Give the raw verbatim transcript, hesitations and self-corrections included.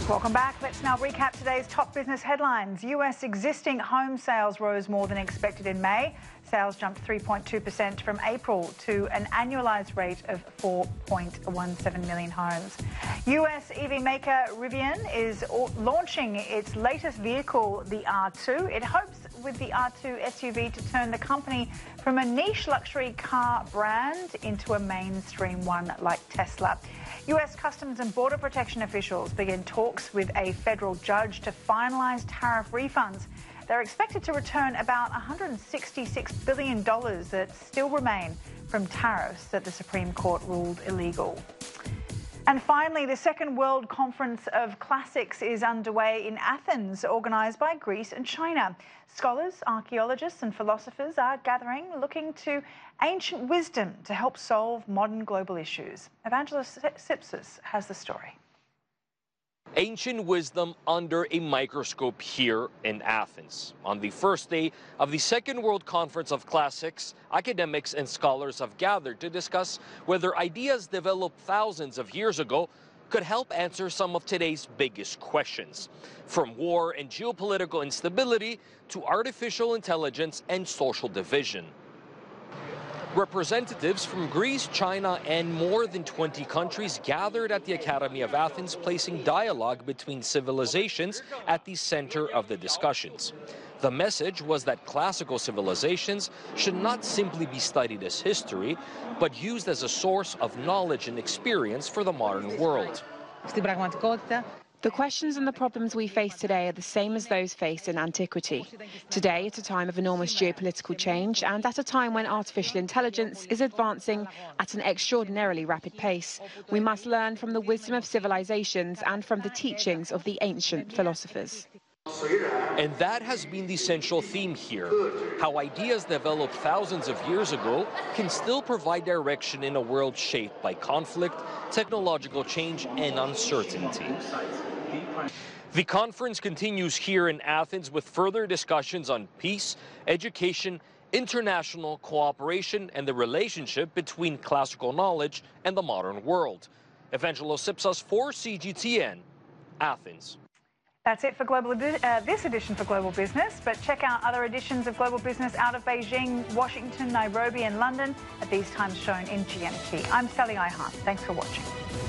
Welcome back. Let's now recap today's top business headlines. U S existing home sales rose more than expected in May. Sales jumped three point two percent from April to an annualised rate of four point one seven million homes. U S E V maker Rivian is launching its latest vehicle, the R two. It hopes with the R two S U V to turn the company from a niche luxury car brand into a mainstream one like Tesla. U S Customs and Border Protection officials begin talks with a federal judge to finalise tariff refunds. They're expected to return about one hundred sixty-six billion dollars that still remain from tariffs that the Supreme Court ruled illegal. And finally, the Second World Conference of Classics is underway in Athens, organised by Greece and China. Scholars, archaeologists and philosophers are gathering, looking to ancient wisdom to help solve modern global issues. Evangelos Tsipsis has the story. Ancient wisdom under a microscope here in Athens. On the first day of the Second World Conference of Classics, academics and scholars have gathered to discuss whether ideas developed thousands of years ago could help answer some of today's biggest questions, from war and geopolitical instability to artificial intelligence and social division. Representatives from Greece, China, and more than twenty countries gathered at the Academy of Athens, placing dialogue between civilizations at the center of the discussions. The message was that classical civilizations should not simply be studied as history, but used as a source of knowledge and experience for the modern world. The questions and the problems we face today are the same as those faced in antiquity. Today, at a time of enormous geopolitical change and at a time when artificial intelligence is advancing at an extraordinarily rapid pace, we must learn from the wisdom of civilizations and from the teachings of the ancient philosophers. And that has been the central theme here, how ideas developed thousands of years ago can still provide direction in a world shaped by conflict, technological change, and uncertainty. The conference continues here in Athens with further discussions on peace, education, international cooperation, and the relationship between classical knowledge and the modern world. Evangelos Tsipsis for C G T N, Athens. That's it for Global, uh, this edition for Global Business, but check out other editions of Global Business out of Beijing, Washington, Nairobi and London at these times shown in G M T. I'm Sally Ihan. Thanks for watching.